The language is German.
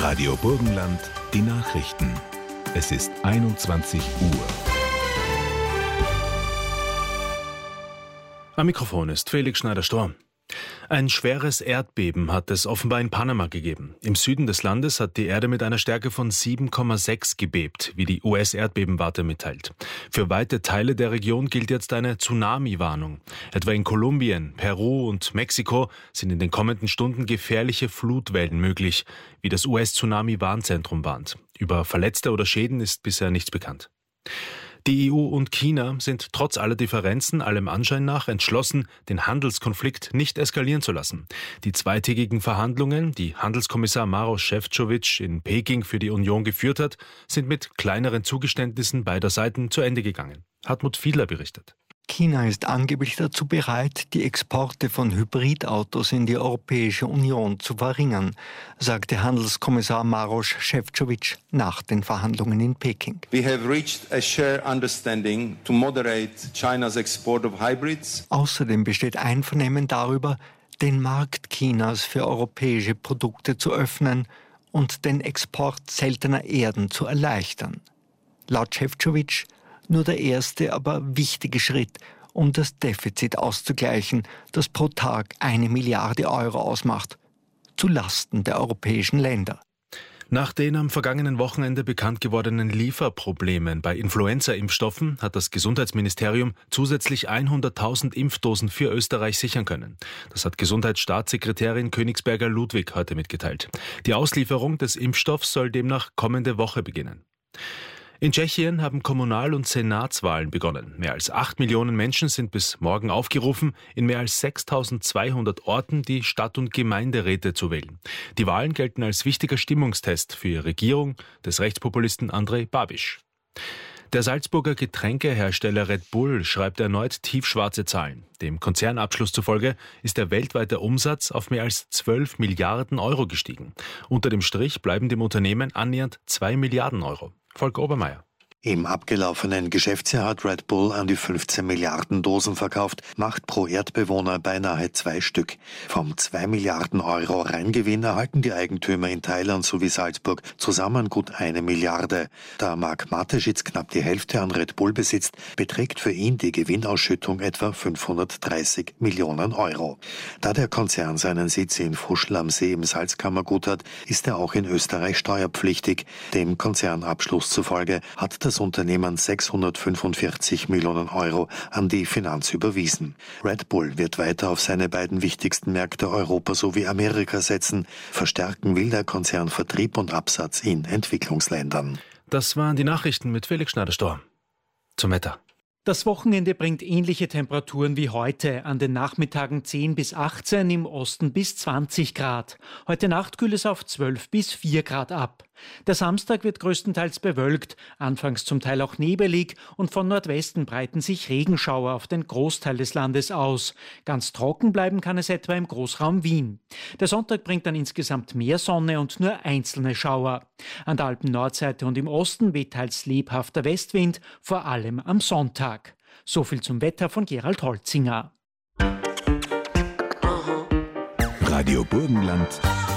Radio Burgenland, die Nachrichten. Es ist 21 Uhr. Am Mikrofon ist Felix Schneider-Storm. Ein schweres Erdbeben hat es offenbar in Panama gegeben. Im Süden des Landes hat die Erde mit einer Stärke von 7,6 gebebt, wie die US-Erdbebenwarte mitteilt. Für weite Teile der Region gilt jetzt eine Tsunami-Warnung. Etwa in Kolumbien, Peru und Mexiko sind in den kommenden Stunden gefährliche Flutwellen möglich, wie das US-Tsunami-Warnzentrum warnt. Über Verletzte oder Schäden ist bisher nichts bekannt. Die EU und China sind trotz aller Differenzen allem Anschein nach entschlossen, den Handelskonflikt nicht eskalieren zu lassen. Die zweitägigen Verhandlungen, die Handelskommissar Maroš Šefčovič in Peking für die Union geführt hat, sind mit kleineren Zugeständnissen beider Seiten zu Ende gegangen. Hartmut Fiedler berichtet. China ist angeblich dazu bereit, die Exporte von Hybridautos in die Europäische Union zu verringern, sagte Handelskommissar Maroš Šefčovič nach den Verhandlungen in Peking. We have reached a shared understanding to moderate China's export of hybrids. Außerdem besteht Einvernehmen darüber, den Markt Chinas für europäische Produkte zu öffnen und den Export seltener Erden zu erleichtern. Laut Šefčovič nur der erste, aber wichtige Schritt, um das Defizit auszugleichen, das pro Tag 1 Milliarde Euro ausmacht, zu Lasten der europäischen Länder. Nach den am vergangenen Wochenende bekannt gewordenen Lieferproblemen bei Influenza-Impfstoffen hat das Gesundheitsministerium zusätzlich 100.000 Impfdosen für Österreich sichern können. Das hat Gesundheitsstaatssekretärin Königsberger-Ludwig heute mitgeteilt. Die Auslieferung des Impfstoffs soll demnach kommende Woche beginnen. In Tschechien haben Kommunal- und Senatswahlen begonnen. Mehr als 8 Millionen Menschen sind bis morgen aufgerufen, in mehr als 6.200 Orten die Stadt- und Gemeinderäte zu wählen. Die Wahlen gelten als wichtiger Stimmungstest für die Regierung des Rechtspopulisten Andrej Babiš. Der Salzburger Getränkehersteller Red Bull schreibt erneut tiefschwarze Zahlen. Dem Konzernabschluss zufolge ist der weltweite Umsatz auf mehr als 12 Milliarden Euro gestiegen. Unter dem Strich bleiben dem Unternehmen annähernd 2 Milliarden Euro. Volker Obermeier. Im abgelaufenen Geschäftsjahr hat Red Bull an die 15 Milliarden Dosen verkauft, macht pro Erdbewohner beinahe 2 Stück. Vom 2 Milliarden Euro Reingewinn erhalten die Eigentümer in Thailand sowie Salzburg zusammen gut 1 Milliarde. Da Marc Mateschitz knapp die Hälfte an Red Bull besitzt, beträgt für ihn die Gewinnausschüttung etwa 530 Millionen Euro. Da der Konzern seinen Sitz in Fuschl am See im Salzkammergut hat, ist er auch in Österreich steuerpflichtig. Dem Konzernabschluss zufolge hat das Unternehmen 645 Millionen Euro an die Finanz überwiesen. Red Bull wird weiter auf seine beiden wichtigsten Märkte Europa sowie Amerika setzen. Verstärken will der Konzern Vertrieb und Absatz in Entwicklungsländern. Das waren die Nachrichten mit Felix Schneider-Storm. Zum Wetter. Das Wochenende bringt ähnliche Temperaturen wie heute. An den Nachmittagen 10 bis 18, im Osten bis 20 Grad. Heute Nacht kühlt es auf 12 bis 4 Grad ab. Der Samstag wird größtenteils bewölkt, anfangs zum Teil auch nebelig und von Nordwesten breiten sich Regenschauer auf den Großteil des Landes aus. Ganz trocken bleiben kann es etwa im Großraum Wien. Der Sonntag bringt dann insgesamt mehr Sonne und nur einzelne Schauer. An der Alpen-Nordseite und im Osten weht teils lebhafter Westwind, vor allem am Sonntag. So viel zum Wetter von Gerald Holzinger. Radio Burgenland,